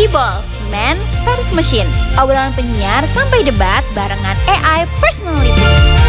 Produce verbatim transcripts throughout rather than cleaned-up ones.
Gibol, Man versus Machine. Obrolan penyiar sampai debat barengan A I Personality.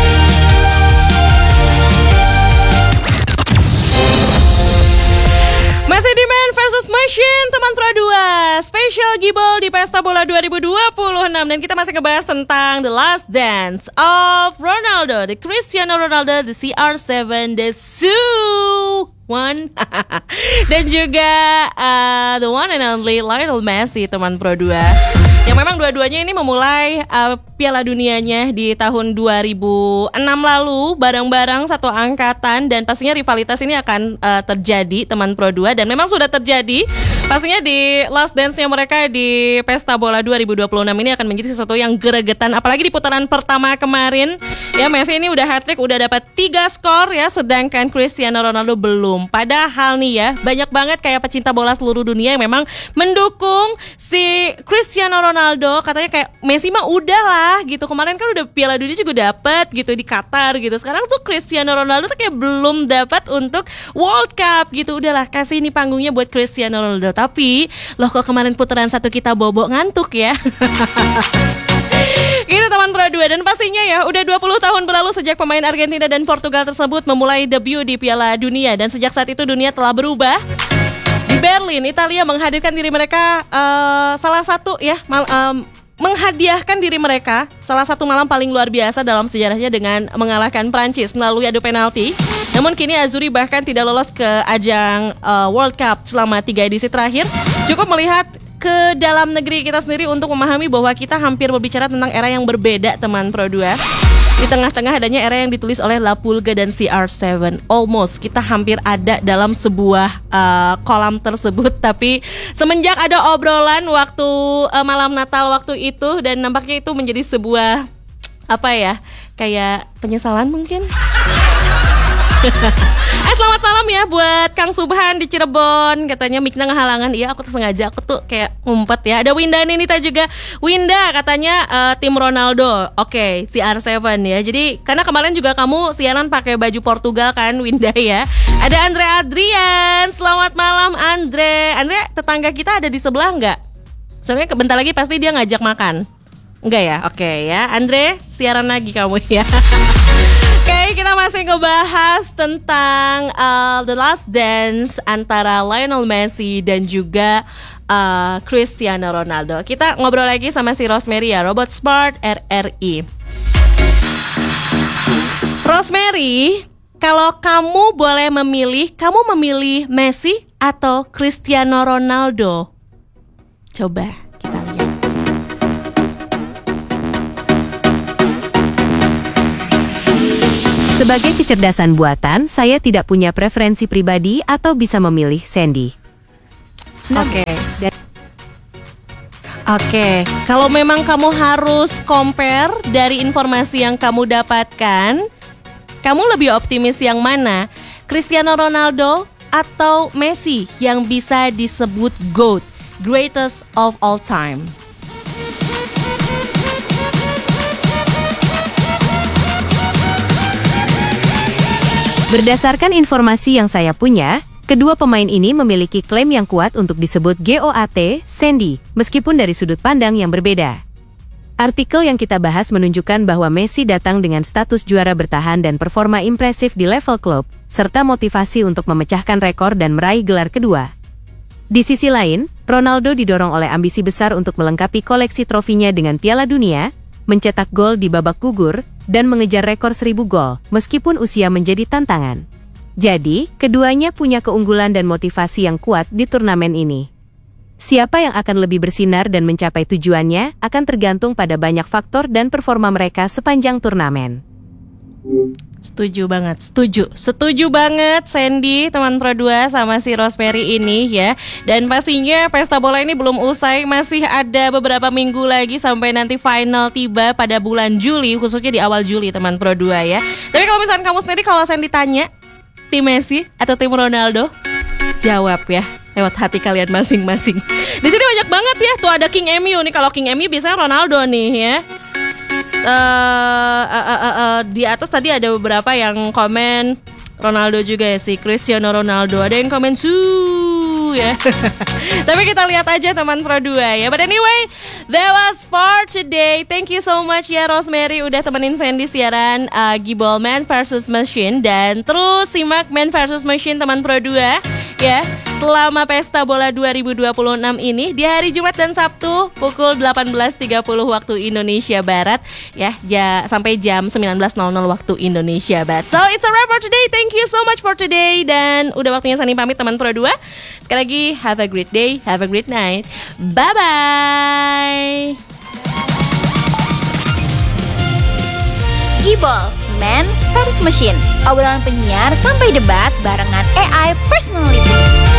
Masih di Man versus Machine, teman Pro dua Special Gibol di Pesta Bola dua ribu dua puluh enam. Dan kita masih ngebahas tentang The Last Dance of Ronaldo, The Cristiano Ronaldo, The C R tujuh, The Su One dan juga uh, The One and Only Lionel Messi, teman Pro dua, yang memang dua-duanya ini memulai uh, Piala Dunianya di tahun dua ribu enam lalu bareng-bareng satu angkatan. Dan pastinya rivalitas ini akan uh, terjadi, teman Pro dua, dan memang sudah terjadi. Pastinya di last dance-nya mereka di Pesta Bola dua ribu dua puluh enam ini akan menjadi sesuatu yang gregetan. Apalagi di putaran pertama kemarin, ya Messi ini udah hat-trick, udah dapat tiga skor ya, sedangkan Cristiano Ronaldo belum. Padahal nih ya, banyak banget kayak pecinta bola seluruh dunia yang memang mendukung si Cristiano Ronaldo. Katanya kayak Messi mah udah lah gitu, kemarin kan udah Piala Dunia juga dapat gitu di Qatar gitu. Sekarang tuh Cristiano Ronaldo tuh kayak belum dapat untuk World Cup gitu. Udahlah, kasih ini panggungnya buat Cristiano Ronaldo. Tapi loh, kok kemarin putaran satu kita bobok ngantuk ya. Gitu teman Pro dua. Dan pastinya ya udah dua puluh tahun berlalu sejak pemain Argentina dan Portugal tersebut memulai debut di Piala Dunia. Dan sejak saat itu dunia telah berubah. Di Berlin, Italia menghadirkan diri mereka uh, salah satu ya mal, um, menghadiahkan diri mereka salah satu malam paling luar biasa dalam sejarahnya dengan mengalahkan Prancis melalui adu penalti. Namun kini Azzurri bahkan tidak lolos ke ajang uh, World Cup selama tiga edisi terakhir. Cukup melihat ke dalam negeri kita sendiri untuk memahami bahwa kita hampir berbicara tentang era yang berbeda, teman Pro dua. Di tengah-tengah adanya era yang ditulis oleh La Pulga dan C R tujuh. Almost kita hampir ada dalam sebuah uh, kolam tersebut. Tapi semenjak ada obrolan waktu uh, malam Natal waktu itu, dan nampaknya itu menjadi sebuah apa ya, kayak penyesalan mungkin. Eh selamat malam ya buat Kang Subhan di Cirebon. Katanya mic-nya ngehalangan. Iya, aku tuh sengaja, aku tuh kayak ngumpet ya. Ada Winda Ninita juga. Winda katanya uh, tim Ronaldo. Oke, okay, C R tujuh ya. Jadi karena kemarin juga kamu siaran pakai baju Portugal kan, Winda ya. Ada Andre Adrian. Selamat malam Andre. Andre, tetangga kita ada di sebelah nggak? Soalnya bentar lagi pasti dia ngajak makan. Enggak ya? Oke okay, ya. Andre, siaran lagi kamu ya. Oke, okay, kita masih ngebahas tentang uh, The Last Dance antara Lionel Messi dan juga uh, Cristiano Ronaldo. Kita ngobrol lagi sama si Rosemary ya, Robot Smart R R I. Rosemary, kalau kamu boleh memilih, kamu memilih Messi atau Cristiano Ronaldo? Coba kita lihat. Sebagai kecerdasan buatan, saya tidak punya preferensi pribadi atau bisa memilih Sandy. Oke. Okay. Oke, okay. Kalau memang kamu harus compare dari informasi yang kamu dapatkan, kamu lebih optimis yang mana? Cristiano Ronaldo atau Messi yang bisa disebut GOAT, greatest of all time? Berdasarkan informasi yang saya punya, kedua pemain ini memiliki klaim yang kuat untuk disebut GOAT, Sandy, meskipun dari sudut pandang yang berbeda. Artikel yang kita bahas menunjukkan bahwa Messi datang dengan status juara bertahan dan performa impresif di level klub, serta motivasi untuk memecahkan rekor dan meraih gelar kedua. Di sisi lain, Ronaldo didorong oleh ambisi besar untuk melengkapi koleksi trofinya dengan Piala Dunia, mencetak gol di babak gugur, dan mengejar rekor seribu gol, meskipun usia menjadi tantangan. Jadi, keduanya punya keunggulan dan motivasi yang kuat di turnamen ini. Siapa yang akan lebih bersinar dan mencapai tujuannya akan tergantung pada banyak faktor dan performa mereka sepanjang turnamen. Setuju banget, setuju, setuju banget Sandy, teman Pro dua sama si Rosemary ini ya. Dan pastinya pesta bola ini belum usai, masih ada beberapa minggu lagi sampai nanti final tiba pada bulan Juli, khususnya di awal Juli teman Pro dua ya. Tapi kalau misalnya kamu sendiri, kalau Sandy tanya tim Messi atau tim Ronaldo, jawab ya lewat hati kalian masing-masing. Di sini banyak banget ya, tuh ada King M U nih. Kalau King M U biasanya Ronaldo nih ya. Uh, uh, uh, uh, uh, di atas tadi ada beberapa yang komen Ronaldo juga ya, si Cristiano Ronaldo. Ada yang komen Su tahu ya. Tapi kita lihat aja teman Pro dua ya. But anyway, that was for today. Thank you so much ya Rosemary udah temenin Sandy siaran uh, Gibol Man versus Machine. Dan terus simak Man versus Machine teman Pro dua ya, selama Pesta Bola dua ribu dua puluh enam ini di hari Jumat dan Sabtu pukul delapan belas tiga puluh waktu Indonesia Barat ya, ja, sampai jam sembilan belas nol nol waktu Indonesia Barat. So it's a wrap for today. Thank you so much for today. Dan udah waktunya Sani pamit teman Pro dua. Sekali lagi have a great day, have a great night. Bye bye. Gibol, Man versus Machine. Obrolan penyiar sampai debat barengan A I personality.